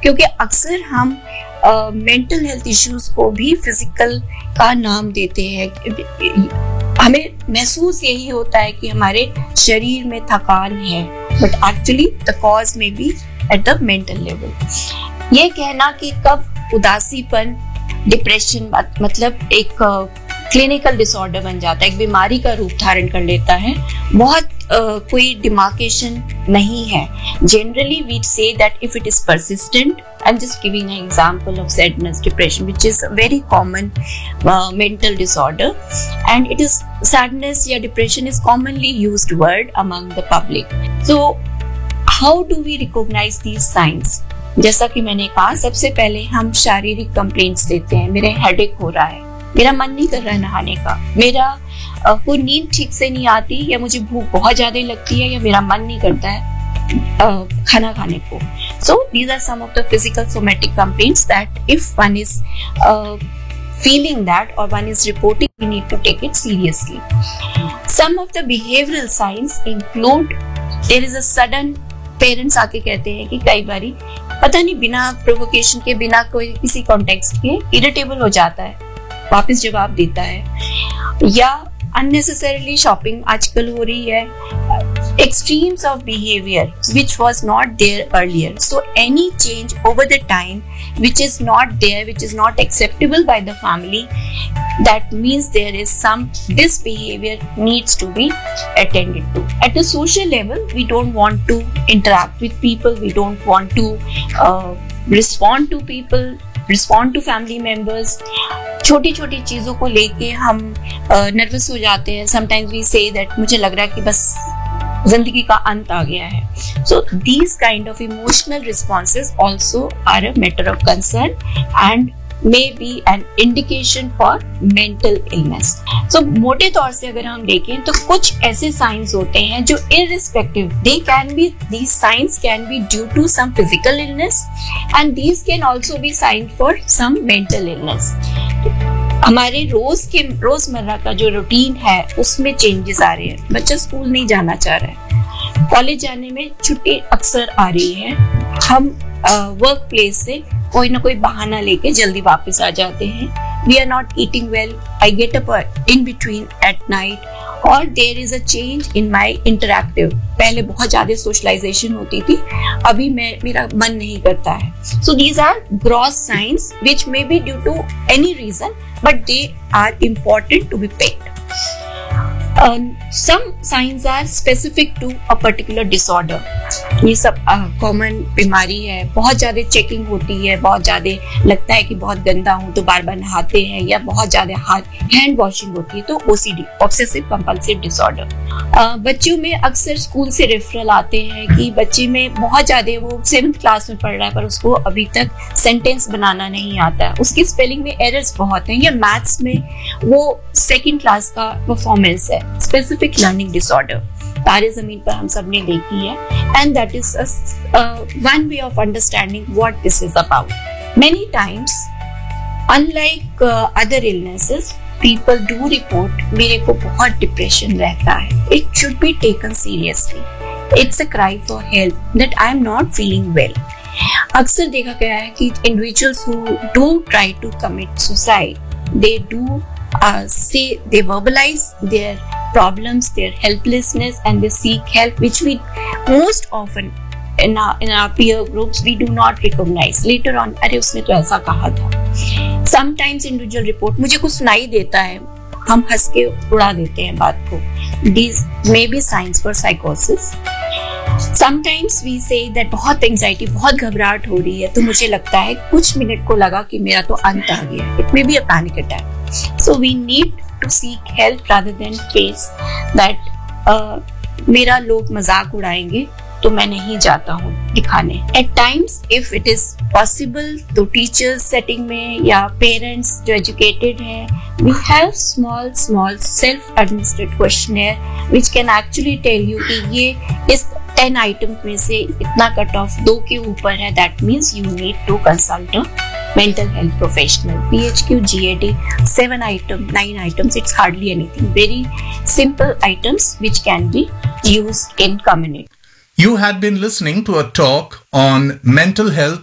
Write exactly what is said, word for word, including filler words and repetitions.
क्योंकि अक्सर हम मेंटल हेल्थ इश्यूज को भी फिजिकल का नाम देते हैं। हमें महसूस यही होता है कि हमारे शरीर में थकान है, बट एक्चुअली द कॉज में B at the mental level. ये कहना कि कब उदासीपन, डिप्रेशन मतलब एक क्लिनिकल डिसऑर्डर बन जाता है, एक बीमारी का रूप धारण कर लेता है, बहुत uh, कोई डिमार्केशन नहीं है। Generally we say that if it is persistent, I am just giving an example of sadness, depression which is a very common mental disorder, and it is sadness या depression is commonly used word among the public. So how do we recognise these signs? जैसा कि मैंने कहा, सबसे पहले हम शारीरिक complaints देते हैं। मेरे हेडेक हो रहा है, मेरा मन नहीं कर रहा है नहाने का, मेरा uh, कोई नींद ठीक से नहीं आती, या मुझे भूख बहुत ज्यादा लगती है, या मेरा मन नहीं करता है uh, खाना खाने को। So these are some of the physical somatic complaints that if one is uh, feeling that or one is reporting, we need to take it seriously. Some of the behavioral signs include there is a sudden, parents आके कहते हैं कि कई बारी पता नहीं बिना provocation के, बिना कोई किसी कॉन्टेक्स्ट के इरिटेबल हो जाता है, वापस जवाब देता है, या अननेसेसरीली शॉपिंग आजकल हो रही है। Extremes of behavior which was not there earlier. So any change over the time which is not there, which is not acceptable by the family, that means there is some, this behavior needs to be attended to. At the social level, we don't want to interact with people, we don't want to uh, respond to people, respond to family members. छोटी छोटी चीजों को लेके हम nervous uh, हो जाते हैं। Sometimes we say that मुझे लग रहा है कि बस जिंदगी का अंत आ गया है। So these kind of emotional responses also are a matter of concern and may be an indication for mental illness. सो मोटे तौर से अगर हम देखें तो कुछ ऐसे साइंस होते हैं जो irrespective, they can be, these signs can be due to some physical illness and these can also be sign for some mental illness. हमारे रोज के रोजमर्रा का जो रूटीन है उसमें चेंजेस आ रहे हैं। बच्चा स्कूल नहीं जाना चाह रहा है, कॉलेज जाने में छुट्टी अक्सर आ रही है, हम वर्क प्लेस से कोई ना कोई बहाना लेके जल्दी वापस आ जाते हैं। We are not eating well, I get up in between at night, और there is a change in my interactive. पहले बहुत ज्यादा सोशलाइजेशन होती थी, अभी मैं मेरा मन नहीं करता है। So these are gross science which may be due to any reason, but they are important to be paid. Some science are specific to a particular disorder. ये सब कॉमन uh, बीमारी है, बहुत ज्यादा चेकिंग होती है, बहुत ज्यादा लगता है कि बहुत गंदा हूं तो बार बार नहाते हैं, या बहुत ज्यादा हाथ हैंड वॉशिंग होती है, तो ओसीडी, ऑब्सेसिव कंपल्सिव डिसऑर्डर। बच्चों में अक्सर स्कूल से रेफरल आते हैं कि बच्चे में बहुत ज्यादा, वो सेवंथ क्लास में पढ़ रहा है पर उसको अभी तक सेंटेंस बनाना नहीं आता है, उसकी स्पेलिंग में एरर्स बहुत हैं, या मैथ्स में वो सेकेंड क्लास का परफॉर्मेंस है। स्पेसिफिक लर्निंग डिसऑर्डर तारे जमीन पर हम सब ने देखी है, and that is one way of understanding what this is about. Many times unlike other illnesses, people do report मेरे को बहुत डिप्रेशन रहता है, it should be taken seriously, it's a cry for help that I am not feeling well. अक्सर देखा गया है कि individuals who do try to commit suicide, they do Uh, say they verbalize their problems, their helplessness, and they seek help, which we most often in our in our peer groups we do not recognize later on. अरे उसने तो ऐसा कहा था। Sometimes individual report, मुझे कुछ सुनाई देता है, हम हंस के उड़ा देते हैं बात को। These may be signs for psychosis. Sometimes we say that बहुत एंजाइटी, बहुत घबराहट हो रही है, तो मुझे लगता है कुछ मिनट को लगा कि मेरा तो अंत आ गया। It may be a panic attack. So we need to seek help rather than face that uh, मेरा लोग मजाक उड़ाएंगे तो मैं नहीं जाता हूँ दिखाने। At times, if it is possible, तो teachers setting में या parents जो educated हैं, we have small small self-administered questionnaire which can actually tell you कि ये इस ten items में से इतना कट ऑफ दो के ऊपर है, that means you need to consult a mental health professional. P H Q, G A D, seven items, nine items, it's hardly anything. Very simple items which can be used in community. You had been listening to a talk on mental health